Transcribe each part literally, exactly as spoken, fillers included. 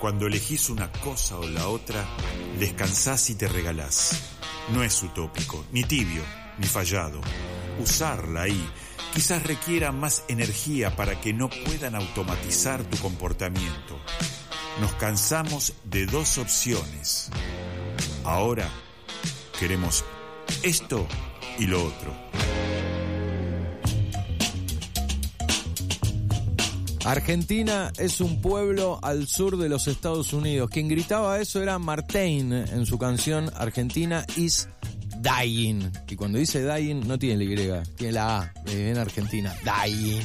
Cuando elegís una cosa o la otra, descansás y te regalás. No es utópico, ni tibio, ni fallado. Usarla ahí quizás requiera más energía para que no puedan automatizar tu comportamiento. Nos cansamos de dos opciones. Ahora queremos esto y lo otro. Argentina es un pueblo al sur de los Estados Unidos. Quien gritaba eso era Martin en su canción Argentina is dying. Y cuando dice dying no tiene la Y, tiene la A, en Argentina, dying.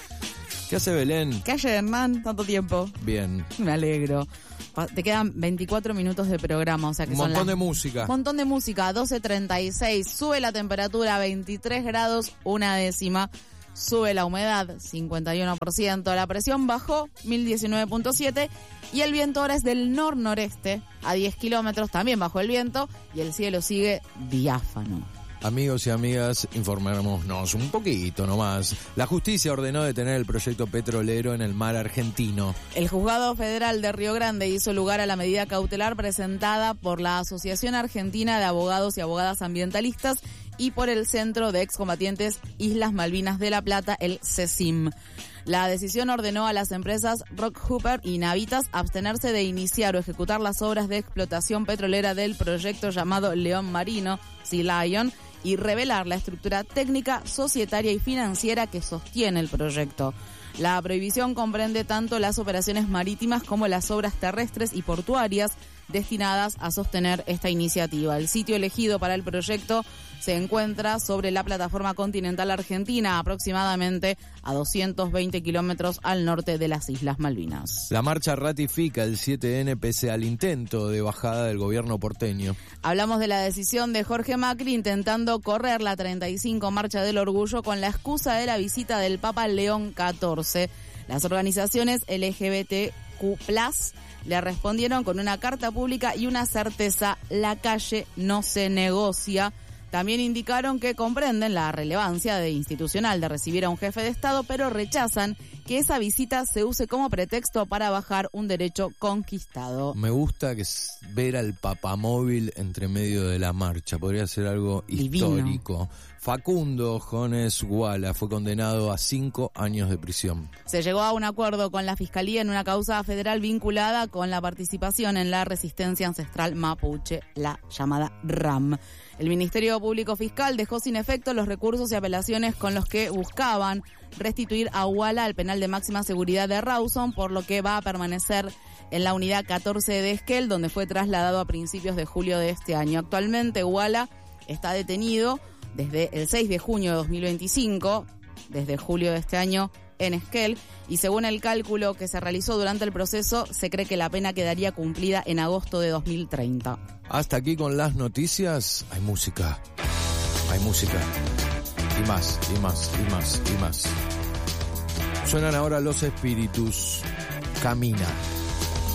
¿Qué hace Belén? ¿Qué hace, Hernán? Tanto tiempo. Bien. Me alegro. Te quedan veinticuatro minutos de programa, o sea que un son montón las... de música. Un montón de música, doce treinta y seis. Sube la temperatura a veintitrés grados, una décima. Sube la humedad, cincuenta y uno por ciento. La presión bajó, mil diecinueve punto siete. Y el viento ahora es del nor-noreste, a diez kilómetros. También bajó el viento y el cielo sigue diáfano. Amigos y amigas, informémonos un poquito nomás. La justicia ordenó detener el proyecto petrolero en el mar argentino. El Juzgado Federal de Río Grande hizo lugar a la medida cautelar presentada por la Asociación Argentina de Abogados y Abogadas Ambientalistas y por el Centro de Excombatientes Islas Malvinas de la Plata, el CECIM. La decisión ordenó a las empresas Rock Hooper y Navitas abstenerse de iniciar o ejecutar las obras de explotación petrolera del proyecto llamado León Marino, Sea Lion, y revelar la estructura técnica, societaria y financiera que sostiene el proyecto. La prohibición comprende tanto las operaciones marítimas como las obras terrestres y portuarias destinadas a sostener esta iniciativa. El sitio elegido para el proyecto se encuentra sobre la plataforma continental argentina, aproximadamente a doscientos veinte kilómetros al norte de las Islas Malvinas. La marcha ratifica el siete ene pese al intento de bajada del gobierno porteño. Hablamos de la decisión de Jorge Macri intentando correr la treinta y cinco Marcha del Orgullo con la excusa de la visita del Papa León catorce. Las organizaciones L G B T Q plus, le respondieron con una carta pública y una certeza: la calle no se negocia. También indicaron que comprenden la relevancia de institucional de recibir a un jefe de Estado, pero rechazan que esa visita se use como pretexto para bajar un derecho conquistado. Me gusta que es ver al papamóvil entre medio de la marcha. Podría ser algo Divino. Histórico. Facundo Jones Guala fue condenado a cinco años de prisión. Se llegó a un acuerdo con la Fiscalía en una causa federal vinculada con la participación en la resistencia ancestral mapuche, la llamada RAM. El Ministerio Público Fiscal dejó sin efecto los recursos y apelaciones con los que buscaban restituir a Guala al penal de máxima seguridad de Rawson, por lo que va a permanecer en la unidad catorce de Esquel, donde fue trasladado a principios de julio de este año. Actualmente Guala está detenido desde el seis de junio de dos mil veinticinco, desde julio de este año en Esquel, y según el cálculo que se realizó durante el proceso, se cree que la pena quedaría cumplida en agosto de dos mil treinta. Hasta aquí con las noticias. Hay música, hay música, y más, y más, y más, y más. Suenan ahora Los Espíritus, Camina.